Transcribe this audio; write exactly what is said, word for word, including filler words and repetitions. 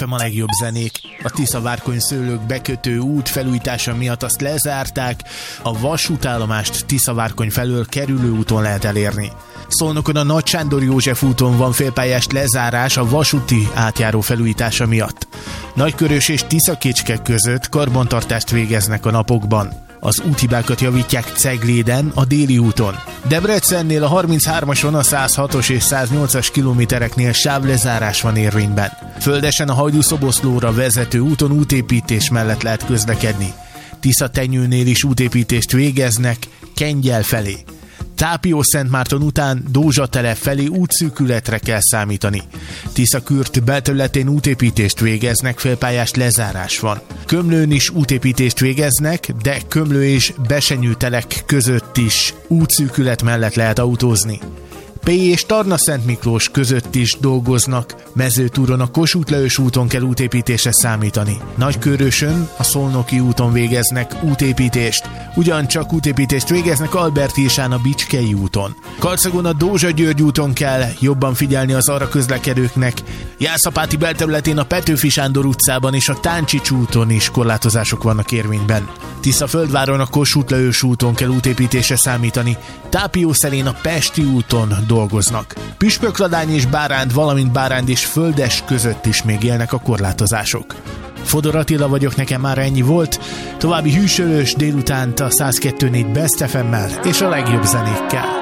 ef em a legjobb zenék. A Tisza-Várkony-Szőlők bekötő út felújítása miatt azt lezárták, a vasútállomást Tisza-Várkony felől kerülő úton lehet elérni. Szolnokon a Nagy Sándor József úton van félpályás lezárás a vasúti átjáró felújítása miatt. Nagykörös és Tiszakécske között karbantartást végeznek a napokban. Az úthibákat javítják Cegléden, a déli úton. Debrecennél a harminchármason, a száz hatos és száz nyolcas kilométereknél sávlezárás van érvényben. Földesen a Hajdú-Szoboszlóra vezető úton útépítés mellett lehet közlekedni. Tiszatenyőnél is útépítést végeznek Kengyel felé. Tápió-Szentmárton után Dózsatelep felé útszűkületre kell számítani. Tiszakürt belterületén útépítést végeznek, félpályás lezárás van. Kömlőn is útépítést végeznek, de Kömlő és Besenyőtelek között is útszűkület mellett lehet autózni. Pély és Tarna-Szent Miklós között is dolgoznak, Mezőtúron a Kossuth-Lajos úton kell útépítésre számítani. Nagykőrösön a Szolnoki úton végeznek útépítést, ugyancsak útépítést végeznek Albertírsán a Bicskei úton. Karcagon a Dózsa-György úton kell jobban figyelni az arra közlekedőknek, Jászapáti belterületén a Petőfi Sándor utcában és a Táncsics úton is korlátozások vannak érvényben. Tiszaföldváron a Kossuth-Lajos úton kell útépítésre számítani, Tápiószelén a Pesti úton dolgoznak. Püspökladány és Báránd, valamint Báránd és Földes között is még élnek a korlátozások. Fodor Attila vagyok, nekem már ennyi volt. További hűsölős délutánt a száz kettő négy Best ef emmel és a legjobb zenékkel.